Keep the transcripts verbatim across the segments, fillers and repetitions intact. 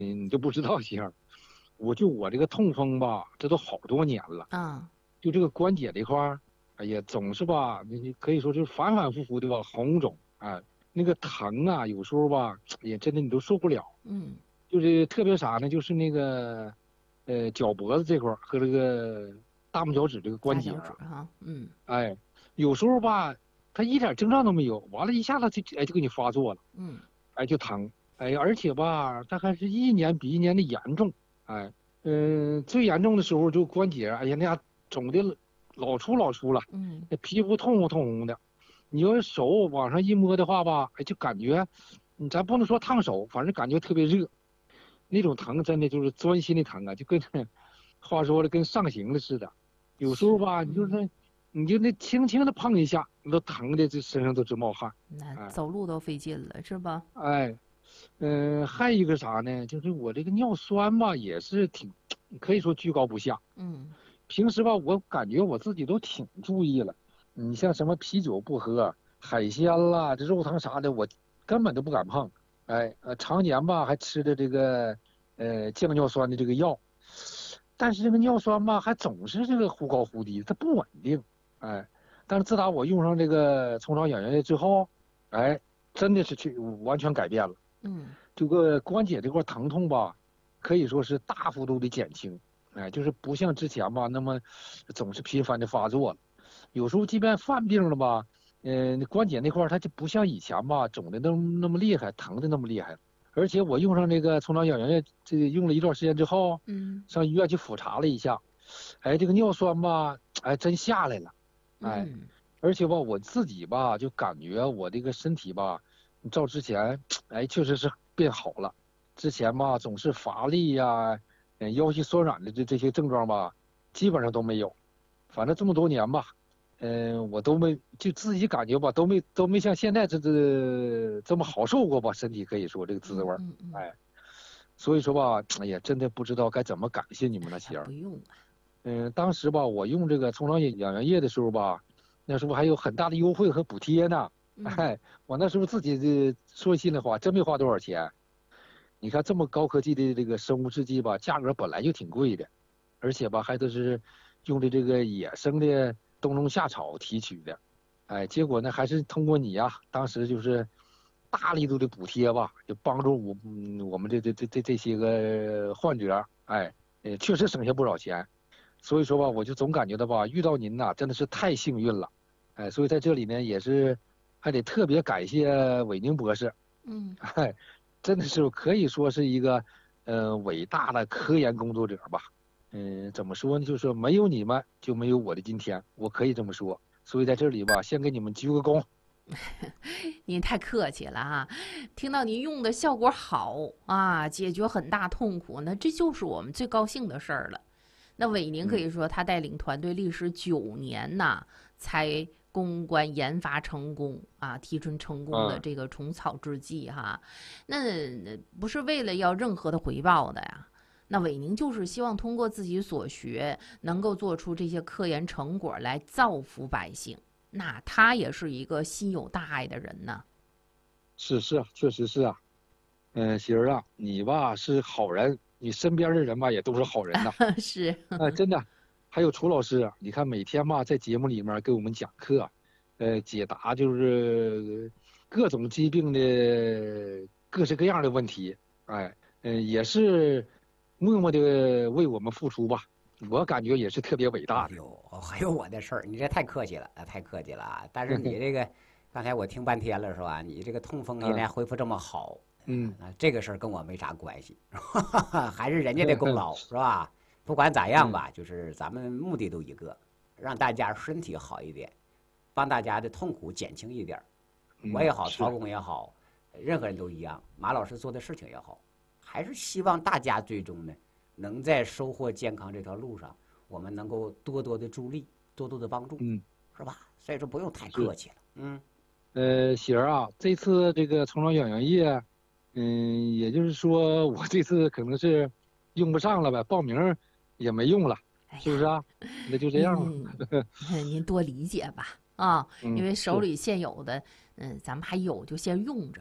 你就不知道媳妇儿，我就我这个痛风吧，这都好多年了。 啊， 就这个关节这块儿，哎呀，总是吧，你可以说就是反反复复的吧红肿，哎，那个疼啊，有时候吧，也真的你都受不了。 嗯， 就是特别啥呢？就是那个，呃，脚脖子这块儿和这个大拇脚趾这个关大脚趾节啊， 哈，嗯哎，有时候吧，它一点症状都没有，完了，一下子就哎就给你发作了， 嗯哎就疼，哎，而且吧，它还是一年比一年的严重，哎，嗯、最严重的时候就关节，哎呀，那家肿的老出老出了， 嗯那皮肤通红通红的，你要是手往上一摸的话吧，哎，就感觉，嗯咱不能说烫手，反正感觉特别热，那种疼真的就是钻心的疼啊，就跟话说了跟上刑了似的。有时候是， 吧，你就嗯， 是你就那轻轻的碰一下，你都疼的这身上都直冒汗。 那哎走路都费劲了，是吧？ 哎，嗯、还一个啥呢？就是我这个尿酸吧，也是挺可以说居高不下。 嗯平时吧，我感觉我自己都挺注意了。你像什么啤酒不喝，海鲜啦，这肉汤啥的，我根本都不敢碰。哎，呃，常年吧还吃的这个呃降尿酸的这个药，但是这个尿酸吧还总是这个忽高忽低，它不稳定。哎，但是自打我用上这个虫草养元液之后，哎，真的是去完全改变了。 嗯这个关节这块疼痛吧，可以说是大幅度的减轻。哎，就是不像之前吧那么总是频繁的发作了。有时候即便犯病了吧，嗯、呃，关节那块儿它就不像以前吧肿的那么那么厉害，疼的那么厉害了。而且我用上这个虫草养元液，这个用了一段时间之后， 嗯上医院去复查了一下，哎，这个尿酸吧，哎，真下来了。哎， 嗯， 而且吧，我自己吧就感觉我这个身体吧，照之前，哎，确实是变好了。之前吧总是乏力呀、嗯，腰膝酸软的这这些症状吧，基本上都没有。反正这么多年吧，嗯，我都没就自己感觉吧，都没都没像现在这这这么好受过吧，身体可以说这个滋味儿。 嗯嗯嗯， 哎，所以说吧，哎呀，真的不知道该怎么感谢你们那还些儿。 不用啊， 嗯，当时吧，我用这个虫草养元液的时候吧，那时候还有很大的优惠和补贴呢。 嗯哎，我那时候自己这说心里话，真没花多少钱。你看这么高科技的这个生物制剂吧，价格本来就挺贵的，而且吧还都是用的这个野生的冬虫夏草提取的。哎，结果呢还是通过你呀，当时就是大力度的补贴吧，就帮助我嗯我们这这这这这些个患者，哎，呃确实省下不少钱。所以说吧，我就总感觉到吧，遇到您呐，真的是太幸运了。哎，所以在这里呢，也是还得特别感谢韦宁博士。 嗯， 哎，真的是可以说是一个呃伟大的科研工作者吧。嗯，怎么说呢？就是没有你们就没有我的今天，我可以这么说。所以在这里吧，先给你们鞠个躬。 您太客气了哈，听到您用的效果好啊，解决很大痛苦，那这就是我们最高兴的事儿了。那伟宁可嗯以说他带领团队历时九年呐，才攻关研发成功啊，提纯成功的嗯这个虫草制剂哈。那那不是为了要任何的回报的呀。那伟宁就是希望通过自己所学，能够做出这些科研成果来造福百姓。那他也是一个心有大爱的人呢。 是是啊，确实是啊。嗯，喜儿啊，你吧是好人，你身边的人吧也都是好人呐。 是， 啊，真的，还有楚老师啊，你看每天吧在节目里面给我们讲课，呃，解答就是各种疾病的各式各样的问题，哎，嗯、也是默默的为我们付出吧，我感觉也是特别伟大的。 哎呦，还有我的事儿，你这太客气了，啊，太客气了啊！但是你这个，刚才我听半天了是吧？你这个痛风现在恢复这么好， 嗯， 啊，这个事儿跟我没啥关系，还是人家的功劳是吧？不管咋样吧，就是咱们目的都一个，让大家身体好一点，帮大家的痛苦减轻一点儿。 嗯我也好， 是曹工也好，任何人都一样，马老师做的事情也好，还是希望大家最终呢，能在收获健康这条路上，我们能够多多的助力，多多的帮助， 嗯， 是吧？所以说不用太客气了，嗯。 呃，喜儿啊，这次这个虫草养元液，嗯，也就是说我这次可能是用不上了呗，报名也没用了， 哎呀， 是不是啊？那就这样了。 您您多理解吧啊，因嗯， 为手是， 里现有的，嗯，咱们还有就先用着。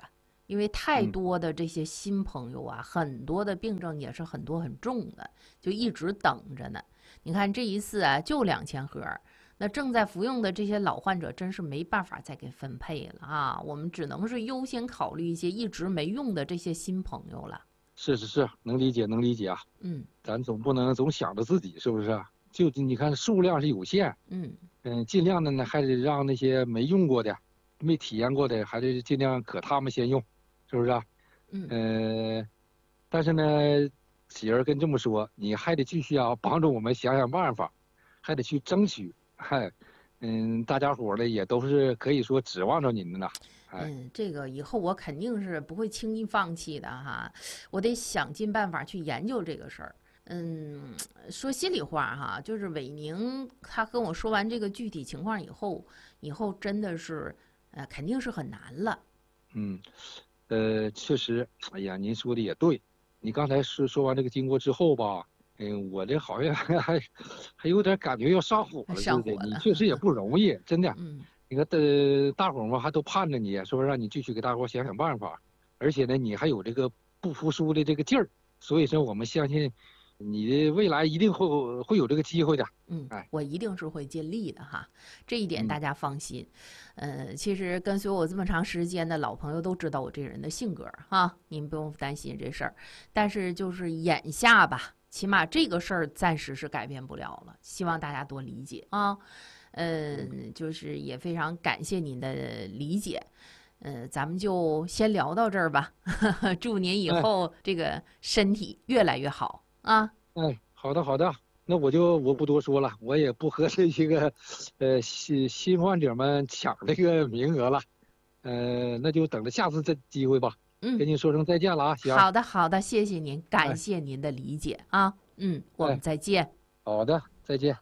因为太多的这些新朋友啊，很多的病症也是很多很重的，就一直等着呢。你看这一次啊，就两千盒，那正在服用的这些老患者真是没办法再给分配了啊，我们只能是优先考虑一些一直没用的这些新朋友了。 是是是，能理解能理解啊。 嗯， 咱总不能总想着自己，是不是？就你看数量是有限， 嗯嗯，尽量的呢还得让那些没用过的、没体验过的，还得尽量可他们先用，是不是啊？ 嗯呃，但是呢，喜儿跟这么说，你还得继续啊，帮助我们想想办法，还得去争取，嗨，嗯，大家伙儿呢也都是可以说指望着您的呢。 嗯，这个以后我肯定是不会轻易放弃的哈，我得想尽办法去研究这个事儿。嗯，说心里话哈，就是伟宁他跟我说完这个具体情况以后，以后真的是，呃，肯定是很难了。 嗯，呃，确实，哎呀，您说的也对。你刚才说说完这个经过之后吧，嗯，我这好像还还还有点感觉要上火了似的。 上火了你确实也不容易，真的。 嗯你看，呃，大伙儿们还都盼着你，是不是？让你继续给大伙儿想想办法。而且呢，你还有这个不服输的这个劲儿，所以说我们相信你的未来一定会会有这个机会的。 嗯哎， 我一定是会尽力的哈，这一点嗯大家放心。呃，其实跟随我这么长时间的老朋友都知道我这人的性格哈，你们不用担心这事儿。但是就是眼下吧，起码这个事儿暂时是改变不了了，希望大家多理解啊。嗯，就是也非常感谢您的理解。呃，咱们就先聊到这儿吧。祝您以后这个身体越来越好啊！ 哎，好的好的，那我就我不多说了，我也不和这些个呃新新患者们抢这个名额了，呃，那就等着下次这机会吧。 嗯， 跟您说声再见了啊，行。 好的好的，谢谢您，感谢您的理解啊。嗯，我们再见。 好的，再见。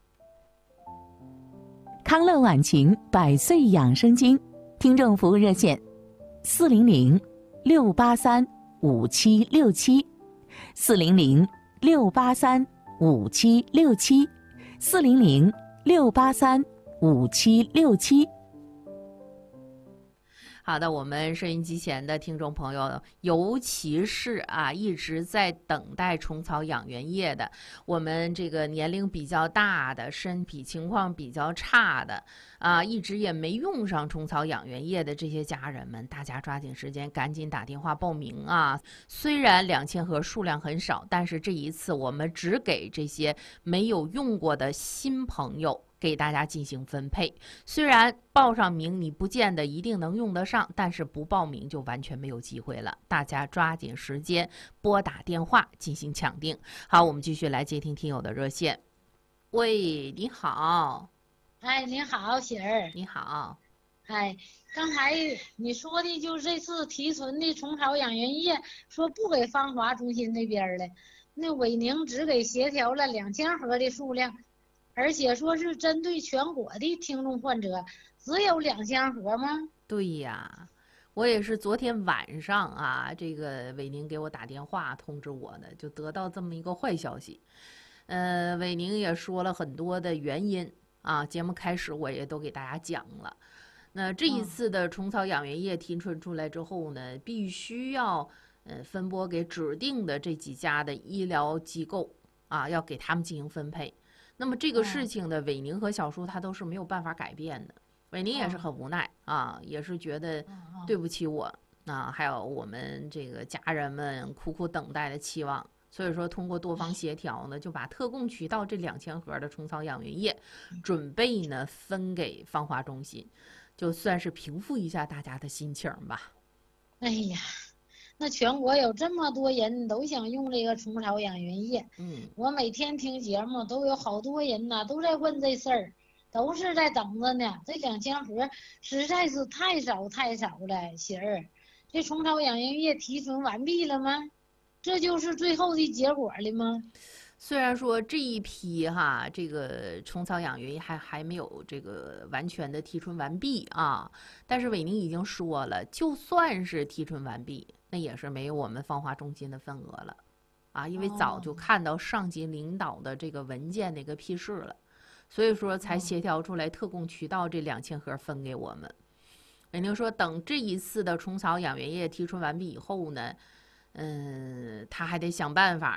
康乐晚晴百岁养生经听众服务热线：四零零六八三五七六七，四零零六八三五七六七，四零零六八三五七六七。 好的，我们收音机前的听众朋友，尤其是啊一直在等待虫草养元液的，我们这个年龄比较大的、身体情况比较差的啊，一直也没用上虫草养元液的这些家人们，大家抓紧时间，赶紧打电话报名啊！虽然两千盒数量很少，但是这一次我们只给这些没有用过的新朋友给大家进行分配。虽然报上名你不见得一定能用得上，但是不报名就完全没有机会了。大家抓紧时间拨打电话进行抢订。好，我们继续来接听听友的热线。喂，你好。 哎，你好，喜儿。 你好。 哎，刚才你说的就是这次提纯的虫草养元液，说不给芳华中心那边的，那伟宁只给协调了两千盒的数量。而且说是针对全国的听众患者，只有两千盒吗？ 对呀，我也是昨天晚上啊，这个伟宁给我打电话通知我的，就得到这么一个坏消息。呃，伟宁也说了很多的原因啊，节目开始我也都给大家讲了。那这一次的虫草养元液提纯出来之后呢，必须要呃分拨给指定的这几家的医疗机构啊，要给他们进行分配。那么这个事情呢，伟宁和小叔他都是没有办法改变的。伟宁也是很无奈啊，也是觉得对不起我啊，还有我们这个家人们苦苦等待的期望。所以说，通过多方协调呢，就把特供渠道这两千盒的虫草养元液，准备呢分给芳华中心，就算是平复一下大家的心情吧。 哎呀。那全国有这么多人都想用这个虫草养元液， 嗯， 我每天听节目都有好多人呐、啊，都在问这事儿，都是在等着呢。这两千盒实在是太少太少了，喜儿，这虫草养元液提纯完毕了吗？这就是最后的结果了吗？ 虽然说这一批哈，这个虫草养元液还还没有这个完全的提纯完毕啊，但是伟宁已经说了，就算是提纯完毕，那也是没有我们芳华中心的份额了啊，因为早就看到上级领导的这个文件那个批示了，所以说才协调出来特供渠道这两千盒分给我们。 伟宁说，等这一次的虫草养源液提纯完毕以后呢，嗯，他还得想办法